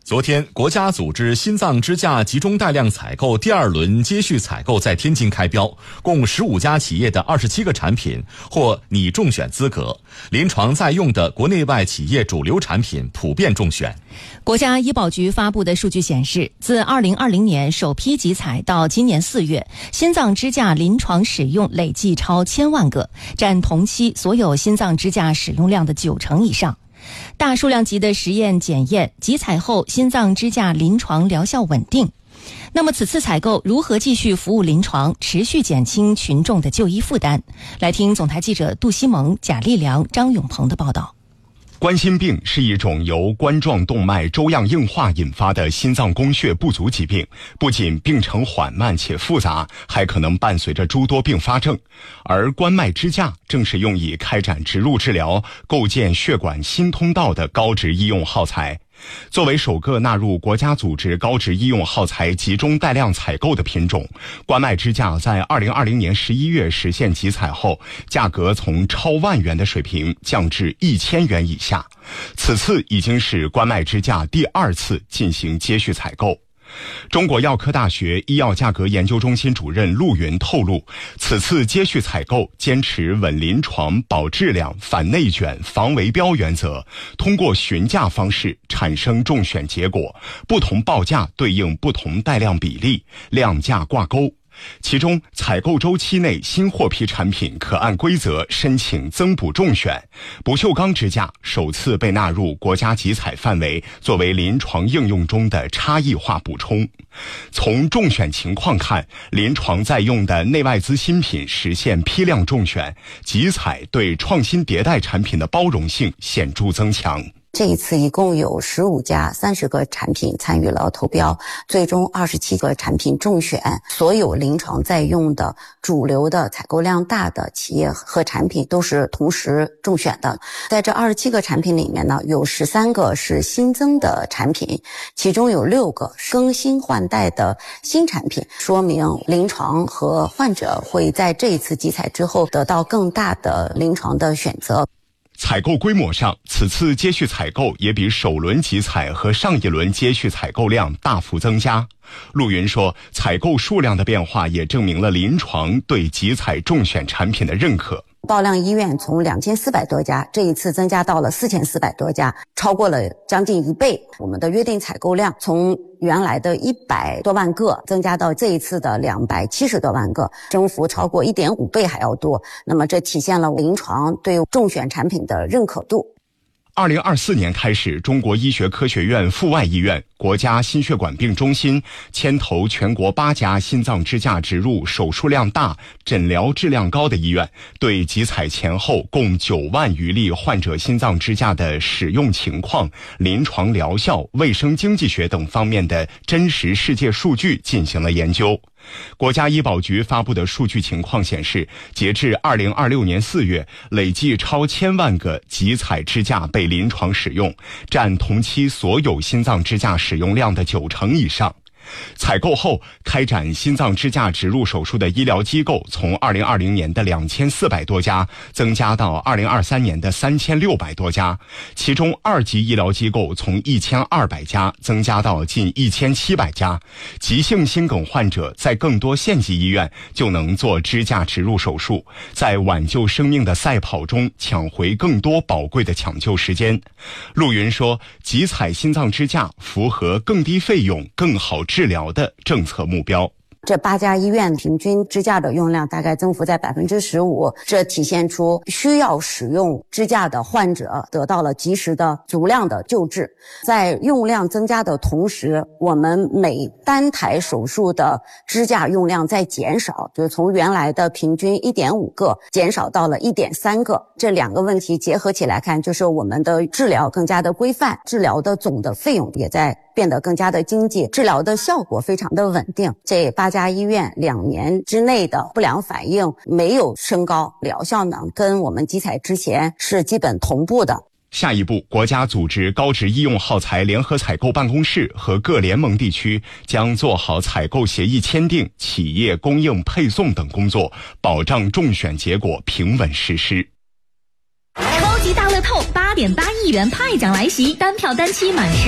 昨天，国家组织心脏支架集中带量采购第2轮接续采购在天津开标，共15家企业的27个产品获拟中选资格，临床在用的国内外企业主流产品普遍中选。 国家医保局发布的数据显示，自2020年首批集采到今年4月，心脏支架临床使用累计超1000万个，占同期所有心脏支架使用量的90%以上。大数量级的实验检验，集采后心脏支架临床疗效稳定。那么此次采购如何继续服务临床，持续减轻群众的就医负担？来听总台记者杜西蒙、贾立良、张永鹏的报道。 冠心病是一种由冠状动脉粥样硬化引发的心脏供血不足疾病，不仅病程缓慢且复杂，还可能伴随着诸多并发症。而冠脉支架正是用以开展植入治疗、构建血管新通道的高值医用耗材。作为首个纳入国家组织高值医用耗材集中带量采购的品种，冠脉支架在2020年11月实现集采后，价格从超万元的水平降至1000元以下。此次已经是冠脉支架第2次进行接续采购。中国药科大学医药价格研究中心主任陆云透露，此次接续采购坚持稳临床、保质量、反内卷、防围标原则，通过询价方式产生中选结果，不同报价对应不同带量比例，量价挂钩。其中，采购周期内新获批产品可按规则申请增补中选，不锈钢支架首次被纳入国家集采范围，作为临床应用中的差异化补充。从中选情况看，临床在用的内外资新品实现批量中选，集采对创新迭代产品的包容性显著增强。 这一次一共有15家30个产品参与了投标，最终27个产品中选，所有临床在用的主流的采购量大的企业和产品都是同时中选的。在这27个产品里面呢，有13个是新增的产品，其中有6个是更新换代的新产品，说明临床和患者会在这一次集采之后得到更大的临床的选择。 采购规模上，此次接续采购也比首轮集采和上一轮接续采购量大幅增加。陆云说，采购数量的变化也证明了临床对集采中选产品的认可。 报量医院从2400多家，这一次增加到了4400多家，超过了将近1倍。我们的约定采购量从原来的100多万个增加到这一次的270多万个，增幅超过1.5倍还要多。那么这体现了临床对中选产品的认可度。 2024年开始，中国医学科学院阜外医院、国家心血管病中心牵头全国8家心脏支架植入手术量大、诊疗质量高的医院，对集采前后共9万余例患者心脏支架的使用情况、临床疗效、卫生经济学等方面的真实世界数据进行了研究。国家医保局发布的数据情况显示，截至2026年4月，累计超1000万个集采支架被临床使用，占同期所有心脏支架使用量的90%以上。采购后开展心脏支架植入手术的医疗机构从2020年的2400多家增加到2023年的3600多家，其中2级医疗机构从1200家增加到近1700家。急性心梗患者在更多县级医院就能做支架植入手术，在挽救生命的赛跑中抢回更多宝贵的抢救时间。陆云说，集采心脏支架符合更低费用、更好治疗的政策目标。 这8家医院平均支架的用量大概增幅在 15%， 这体现出需要使用支架的患者得到了及时的足量的救治。在用量增加的同时，我们每单台手术的支架用量在减少，就是从原来的平均 1.5 个减少到了 1.3 个。这2个问题结合起来看，就是我们的治疗更加的规范，治疗的总的费用也在变得更加的经济，治疗的效果非常的稳定。这8家医院2年之内的不良反应没有升高，疗效呢跟我们集采之前是基本同步的。 下一步，国家组织高值医用耗材联合采购办公室和各联盟地区将做好采购协议签订、企业供应配送等工作，保障中选结果平稳实施。 超级大乐透8.8亿元派奖来袭，单票单期满